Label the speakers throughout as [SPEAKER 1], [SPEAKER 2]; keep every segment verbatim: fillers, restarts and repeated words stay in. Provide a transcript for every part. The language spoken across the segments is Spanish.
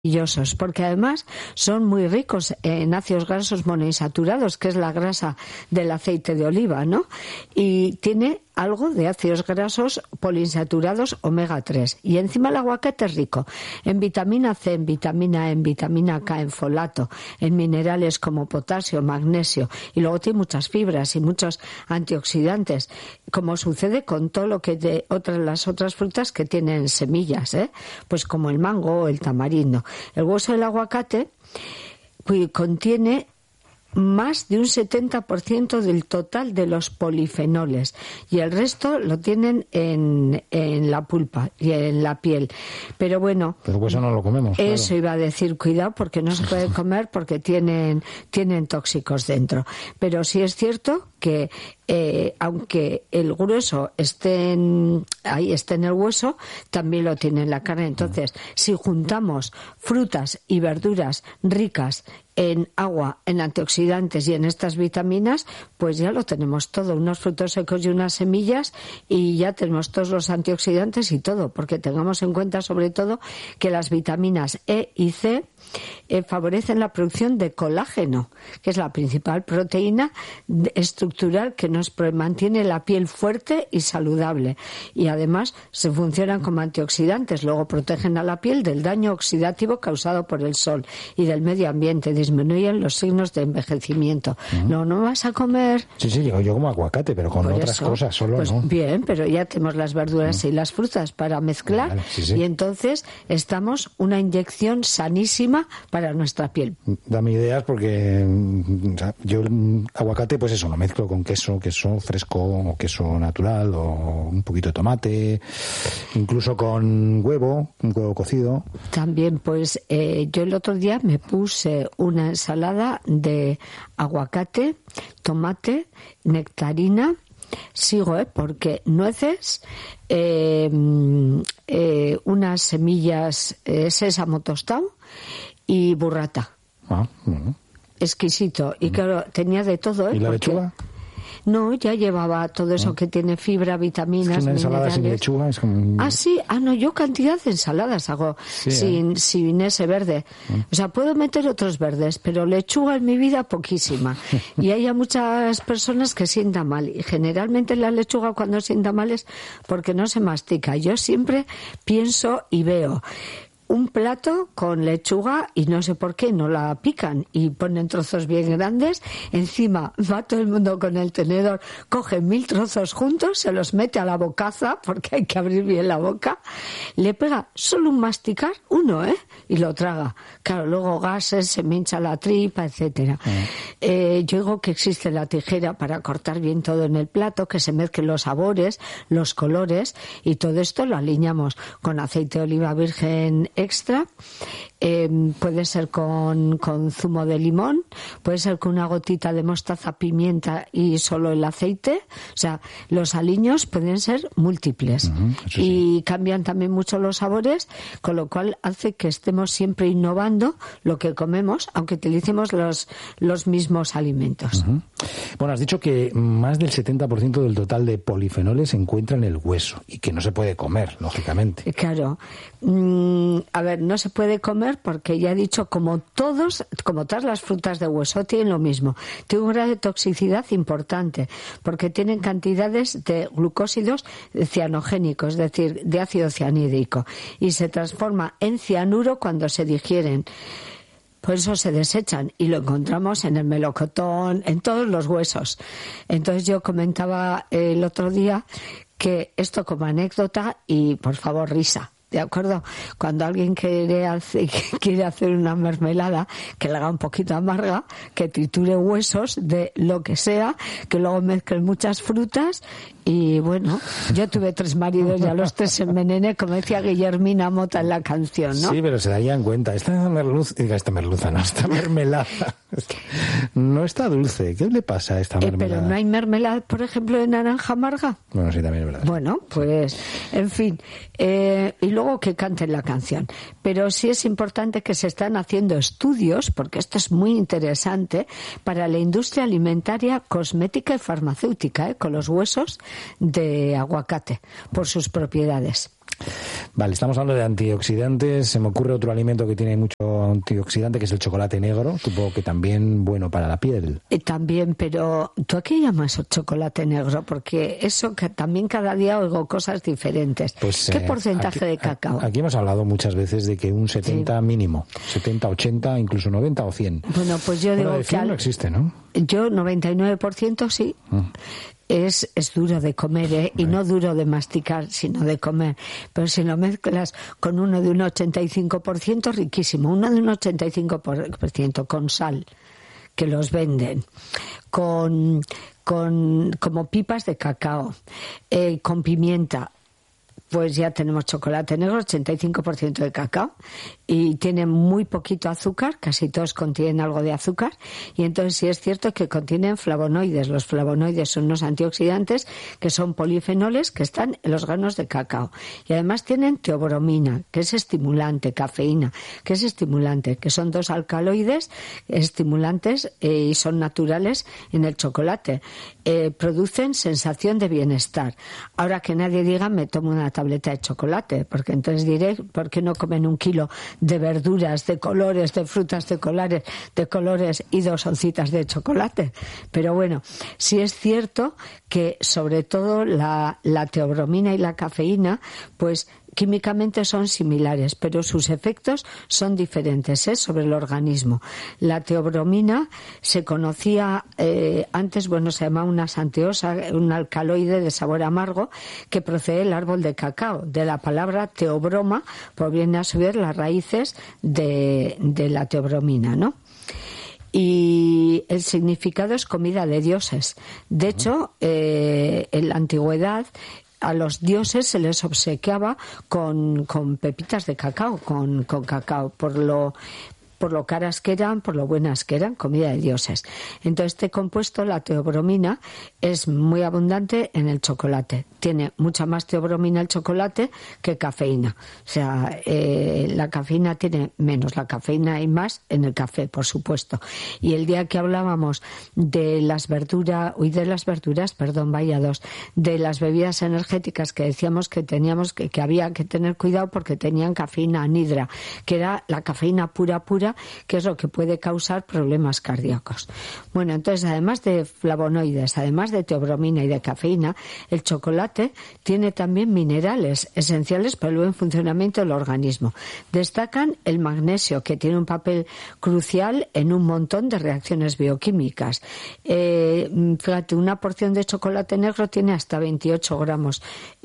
[SPEAKER 1] porque además son muy ricos en ácidos grasos monoinsaturados, que es la grasa del aceite de oliva, ¿no? Y tiene algo de ácidos grasos poliinsaturados omega tres. Y encima el aguacate es rico en vitamina C, en vitamina E, en vitamina K, en folato, en minerales como potasio, magnesio, y luego tiene muchas fibras y muchos antioxidantes, como sucede con todo lo que de otras las otras frutas que tienen semillas, ¿eh? Pues como el mango o el tamarindo. El hueso del aguacate pues, contiene más de un setenta por ciento del total de los polifenoles y el resto lo tienen en, en la pulpa y en la piel. Pero bueno,
[SPEAKER 2] pero pues eso no lo comemos.
[SPEAKER 1] Eso
[SPEAKER 2] claro.
[SPEAKER 1] Iba a decir, cuidado, porque no se puede comer porque tienen, tienen tóxicos dentro. Pero sí es cierto que eh, aunque el grueso esté en, ahí esté en el hueso, también lo tiene en la carne. Entonces, si juntamos frutas y verduras ricas en agua, en antioxidantes y en estas vitaminas, pues ya lo tenemos todo, unos frutos secos y unas semillas, y ya tenemos todos los antioxidantes y todo, porque tengamos en cuenta sobre todo que las vitaminas E y C eh, favorecen la producción de colágeno, que es la principal proteína estructural que nos mantiene la piel fuerte y saludable, y además se funcionan como antioxidantes, luego protegen a la piel del daño oxidativo causado por el sol y del medio ambiente, disminuyen los signos de envejecimiento. Uh-huh. No, no vas a comer...
[SPEAKER 2] Sí, sí, yo, yo como aguacate, pero con por otras eso, cosas, solo
[SPEAKER 1] pues
[SPEAKER 2] no.
[SPEAKER 1] Bien, pero ya tenemos las verduras uh-huh. y las frutas para mezclar,
[SPEAKER 2] vale, sí, sí.
[SPEAKER 1] y entonces estamos una inyección sanísima para nuestra piel.
[SPEAKER 2] Dame ideas porque o sea, yo el aguacate, pues eso, lo mezclo con queso, queso fresco o queso natural o un poquito de tomate, incluso con huevo, un huevo cocido.
[SPEAKER 1] También, pues eh, yo el otro día me puse una ensalada de aguacate, tomate, nectarina. Sigo, ¿eh? Porque nueces, eh, eh, unas semillas, eh, sésamo tostado y burrata.
[SPEAKER 2] Ah, bueno.
[SPEAKER 1] Exquisito. Y claro, tenía de todo, ¿eh?
[SPEAKER 2] ¿Y la
[SPEAKER 1] Porque...
[SPEAKER 2] lechuga?
[SPEAKER 1] No, ya llevaba todo eso, ¿no? Que tiene fibra, vitaminas,
[SPEAKER 2] es que una ensalada
[SPEAKER 1] minerales.
[SPEAKER 2] Sin lechuga es como...
[SPEAKER 1] Ah, sí, ah, no, yo cantidad de ensaladas hago sí, sin, ¿eh? sin ese verde. ¿Eh? O sea, puedo meter otros verdes, pero lechuga en mi vida poquísima. Y hay a muchas personas que sientan mal. Y generalmente la lechuga cuando sienta mal es porque no se mastica. Yo siempre pienso y veo un plato con lechuga y no sé por qué no la pican y ponen trozos bien grandes, encima va todo el mundo con el tenedor, coge mil trozos juntos, se los mete a la bocaza porque hay que abrir bien la boca, le pega solo un masticar, uno, ¿eh? Y lo traga. Claro, luego gases, se me hincha la tripa, etcétera. Mm. Eh, yo digo que existe la tijera para cortar bien todo en el plato, que se mezclen los sabores, los colores, y todo esto lo alineamos con aceite de oliva virgen extra, eh, puede ser con, con zumo de limón, puede ser con una gotita de mostaza, pimienta y solo el aceite. O sea, los aliños pueden ser múltiples. Uh-huh, y sí. Cambian también mucho los sabores, con lo cual hace que estemos siempre innovando lo que comemos, aunque utilicemos los, los mismos alimentos.
[SPEAKER 2] Uh-huh. Bueno, has dicho que más del setenta por ciento del total de polifenoles se encuentra en el hueso y que no se puede comer, lógicamente.
[SPEAKER 1] Claro. Mm, a ver, no se puede comer porque ya he dicho, como todos, como todas las frutas de hueso tienen lo mismo, tiene un grado de toxicidad importante porque tienen cantidades de glucósidos cianogénicos, es decir, de ácido cianhídrico, y se transforma en cianuro cuando se digieren. Por eso se desechan y lo encontramos en el melocotón, en todos los huesos. Entonces yo comentaba el otro día que esto como anécdota y por favor risa. ¿De acuerdo? Cuando alguien quiere hacer, quiere hacer una mermelada que le haga un poquito amarga, que triture huesos de lo que sea, que luego mezcle muchas frutas. Y bueno, yo tuve tres maridos y a los tres se envenené, como decía Guillermina Mota en la canción, ¿no?
[SPEAKER 2] Sí, pero se darían cuenta. Esta merluza, diga, esta merluza, no, esta mermelada no está dulce. ¿Qué le pasa a esta mermelada?
[SPEAKER 1] Eh, pero no hay mermelada, por ejemplo, de naranja amarga.
[SPEAKER 2] Bueno, sí, también es verdad.
[SPEAKER 1] Bueno, pues, en fin. Eh, y luego que canten la canción. Pero sí es importante que se están haciendo estudios, porque esto es muy interesante, para la industria alimentaria, cosmética y farmacéutica, ¿eh? Con los huesos de aguacate, por sus propiedades.
[SPEAKER 2] Vale, estamos hablando de antioxidantes. Se me ocurre otro alimento que tiene mucho antioxidante, que es el chocolate negro. Supongo que también bueno para la piel.
[SPEAKER 1] Eh, también, pero ¿tú a qué llamas chocolate negro? Porque eso que también cada día oigo cosas diferentes. Pues, ¿Qué eh, porcentaje
[SPEAKER 2] aquí,
[SPEAKER 1] de cacao?
[SPEAKER 2] Aquí hemos hablado muchas veces de que un setenta sí. mínimo. setenta, ochenta, incluso noventa o cien.
[SPEAKER 1] Bueno, pues yo
[SPEAKER 2] bueno,
[SPEAKER 1] digo
[SPEAKER 2] de cien
[SPEAKER 1] que... Al...
[SPEAKER 2] no existe, ¿no?
[SPEAKER 1] Yo noventa y nueve por ciento sí. Mm. Es, es duro de comer, ¿eh? Y no duro de masticar, sino de comer. Pero si lo mezclas con uno de un ochenta y cinco por ciento, riquísimo. Uno de un ochenta y cinco por ciento con sal, que los venden, con, con como pipas de cacao, eh, con pimienta. Pues ya tenemos chocolate negro, ochenta y cinco por ciento de cacao, y tiene muy poquito azúcar, casi todos contienen algo de azúcar, y entonces sí es cierto que contienen flavonoides. Los flavonoides son unos antioxidantes que son polifenoles que están en los granos de cacao, y además tienen teobromina, que es estimulante, cafeína, que es estimulante, que son dos alcaloides estimulantes eh, y son naturales en el chocolate. Eh, producen sensación de bienestar. Ahora que nadie diga me tomo una tableta de chocolate, porque entonces diré, ¿por qué no comen un kilo de verduras, de colores, de frutas de colores, de colores y dos oncitas de chocolate? Pero bueno, sí es cierto que sobre todo la, la teobromina y la cafeína, pues químicamente son similares, pero sus efectos son diferentes, ¿eh? Sobre el organismo. La teobromina se conocía eh, antes, bueno, se llamaba una santeosa, un alcaloide de sabor amargo que procede del árbol de cacao. De la palabra teobroma proviene a su vez las raíces de, de la teobromina, ¿no? Y el significado es comida de dioses. De hecho, eh, en la antigüedad a los dioses se les obsequiaba con, con pepitas de cacao, con, con cacao, por lo por lo caras que eran, por lo buenas que eran, comida de dioses. Entonces este compuesto, la teobromina, es muy abundante en el chocolate. Tiene mucha más teobromina el chocolate que cafeína. O sea, eh, la cafeína tiene menos, la cafeína hay más en el café, por supuesto. Y el día que hablábamos de las verduras, uy, de las verduras, perdón, vaya dos, de las bebidas energéticas que decíamos que teníamos que, que había que tener cuidado porque tenían cafeína anhidra, que era la cafeína pura pura, que es lo que puede causar problemas cardíacos. Bueno, entonces, además de flavonoides, además de teobromina y de cafeína, el chocolate tiene también minerales esenciales para el buen funcionamiento del organismo. Destacan el magnesio, que tiene un papel crucial en un montón de reacciones bioquímicas. Eh, fíjate, una porción de chocolate negro tiene hasta veintiocho gramos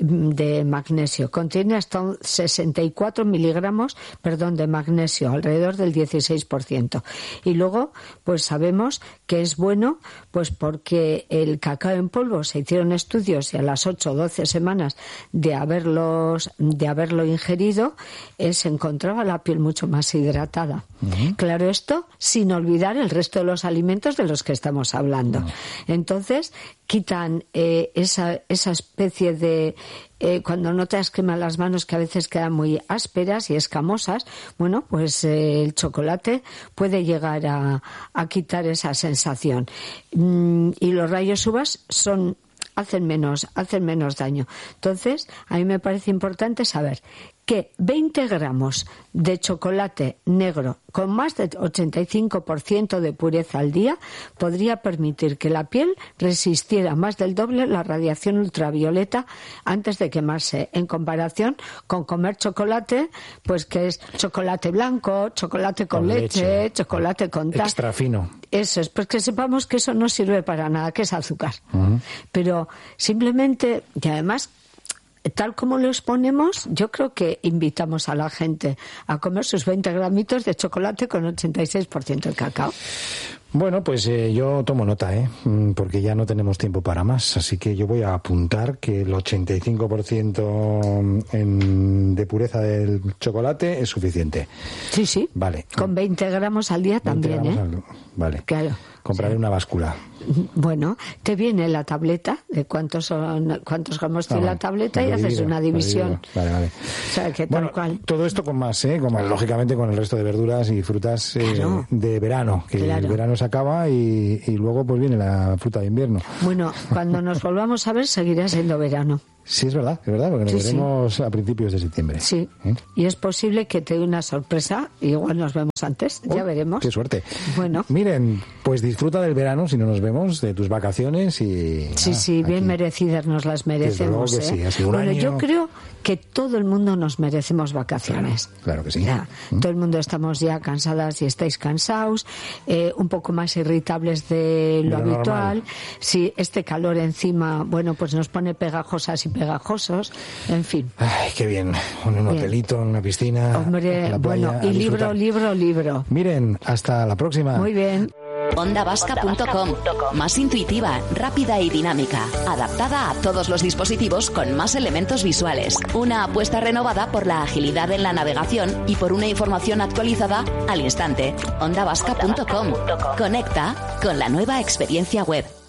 [SPEAKER 1] de magnesio. Contiene hasta sesenta y cuatro miligramos, perdón, de magnesio, alrededor del dieciséis por ciento. Y luego, pues sabemos que es bueno, pues porque el cacao en polvo se hicieron estudios y a las ocho o doce semanas de haberlos, de haberlo ingerido, eh, se encontraba la piel mucho más hidratada. Uh-huh. Claro, esto sin olvidar el resto de los alimentos de los que estamos hablando. Uh-huh. Entonces, quitan eh, esa, esa especie de... Eh, cuando notas quema las manos que a veces quedan muy ásperas y escamosas, bueno, pues eh, el chocolate puede llegar a, a quitar esa sensación. Mm, y los rayos U V A son hacen menos, hacen menos daño. Entonces, a mí me parece importante saber que veinte gramos de chocolate negro con más de ochenta y cinco por ciento de pureza al día podría permitir que la piel resistiera más del doble la radiación ultravioleta antes de quemarse, en comparación con comer chocolate, pues que es chocolate blanco, chocolate con, con leche, leche, chocolate con tal.
[SPEAKER 2] Extra fino.
[SPEAKER 1] Eso es, pues que sepamos que eso no sirve para nada, que es azúcar. Uh-huh. Pero simplemente, y además, tal como lo exponemos, yo creo que invitamos a la gente a comer sus veinte gramitos de chocolate con ochenta y seis por ciento de cacao.
[SPEAKER 2] Bueno, pues eh, yo tomo nota, ¿eh? Porque ya no tenemos tiempo para más, así que yo voy a apuntar que el ochenta y cinco por ciento en, de pureza del chocolate es suficiente.
[SPEAKER 1] Sí, sí.
[SPEAKER 2] Vale.
[SPEAKER 1] Con veinte gramos al día también, ¿eh?
[SPEAKER 2] Al... Vale.
[SPEAKER 1] Claro.
[SPEAKER 2] Compraré sí. una báscula.
[SPEAKER 1] Bueno, te viene la tableta de cuántos son, cuántos gramos tiene ah, la tableta y dividido, haces una división.
[SPEAKER 2] Vale, vale.
[SPEAKER 1] O sea, que tal
[SPEAKER 2] bueno,
[SPEAKER 1] cual.
[SPEAKER 2] Todo esto con más, ¿eh? Con más, lógicamente con el resto de verduras y frutas eh, claro. de verano, que claro. el verano se acaba y, y luego pues viene la fruta de invierno.
[SPEAKER 1] Bueno, cuando nos volvamos a ver seguirá siendo verano.
[SPEAKER 2] Sí, es verdad, es verdad, porque nos sí, veremos sí. a principios de septiembre.
[SPEAKER 1] Sí, ¿eh? Y es posible que te dé una sorpresa, igual nos vemos antes, oh, ya veremos.
[SPEAKER 2] ¡Qué suerte!
[SPEAKER 1] Bueno.
[SPEAKER 2] Miren, pues disfruta del verano, si no nos vemos, de tus vacaciones y...
[SPEAKER 1] Sí, ah, sí, bien aquí. Merecidas nos las merecemos.
[SPEAKER 2] Desde luego que
[SPEAKER 1] ¿eh?
[SPEAKER 2] sí, ha un
[SPEAKER 1] bueno,
[SPEAKER 2] año...
[SPEAKER 1] yo creo que todo el mundo nos merecemos vacaciones.
[SPEAKER 2] Claro, claro que sí.
[SPEAKER 1] Ya, ¿Mm? Todo el mundo estamos ya cansadas y estáis cansados, eh, un poco más irritables de lo, lo habitual. Normal. Si este calor encima, bueno, pues nos pone pegajosas y pegajosos. En fin.
[SPEAKER 2] Ay, qué bien. Un bien. hotelito, una piscina.
[SPEAKER 1] Hombre,
[SPEAKER 2] la playa,
[SPEAKER 1] bueno, y libro, libro, libro.
[SPEAKER 2] Miren, hasta la próxima.
[SPEAKER 1] Muy bien.
[SPEAKER 3] onda vasca punto com. Más intuitiva, rápida y dinámica. Adaptada a todos los dispositivos con más elementos visuales. Una apuesta renovada por la agilidad en la navegación y por una información actualizada al instante. onda vasca punto com. Conecta con la nueva experiencia web.